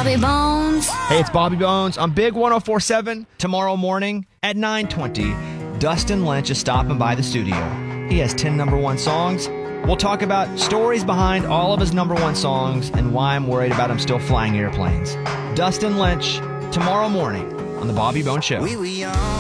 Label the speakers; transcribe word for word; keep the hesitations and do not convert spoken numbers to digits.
Speaker 1: Bobby Bones.
Speaker 2: Hey, it's Bobby Bones on Big one oh four point seven. Tomorrow morning at nine twenty, Dustin Lynch is stopping by the studio. He has ten number one songs. We'll talk about stories behind all of his number one songs and why I'm worried about him still flying airplanes. Dustin Lynch, tomorrow morning on The Bobby Bones Show.
Speaker 3: We were young.